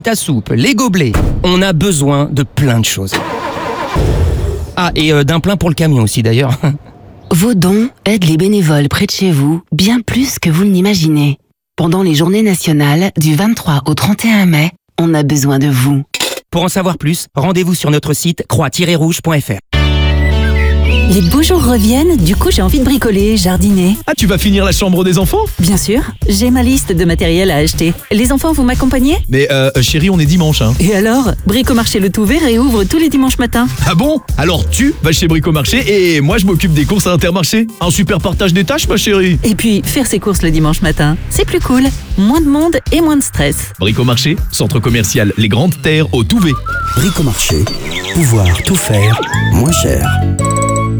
ta soupe, les gobelets. On a besoin de plein de choses. Ah, et d'un plein pour le camion aussi d'ailleurs. Vos dons aident les bénévoles près de chez vous bien plus que vous ne l'imaginez. Pendant les journées nationales du 23 au 31 mai, on a besoin de vous. Pour en savoir plus, rendez-vous sur notre site croix-rouge.fr. Les beaux jours reviennent, du coup j'ai envie de bricoler, jardiner. Ah, tu vas finir la chambre des enfants? Bien sûr, j'ai ma liste de matériel à acheter. Les enfants, vous m'accompagnez? Mais chérie, on est dimanche, hein. Et alors, Bricomarché Le Tout Vert réouvre tous les dimanches matins. Ah bon? Alors tu vas chez Bricomarché et moi je m'occupe des courses à Intermarché. Un super partage des tâches, ma chérie. Et puis, faire ses courses le dimanche matin, c'est plus cool. Moins de monde et moins de stress. Bricomarché, centre commercial Les Grandes Terres au Touvet. Bricomarché, pouvoir tout faire moins cher.